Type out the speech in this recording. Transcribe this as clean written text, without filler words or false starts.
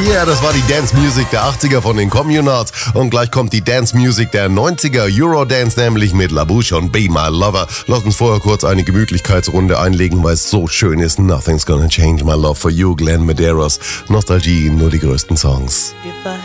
Yeah, das war die Dance Music der 80er von den Communards. Und gleich kommt die Dance Music der 90er, Eurodance nämlich mit La Bouche und Be My Lover. Lass uns vorher kurz eine Gemütlichkeitsrunde einlegen, weil es so schön ist. Nothing's gonna change my love for you, Glenn Medeiros. Nostalgie, nur die größten Songs.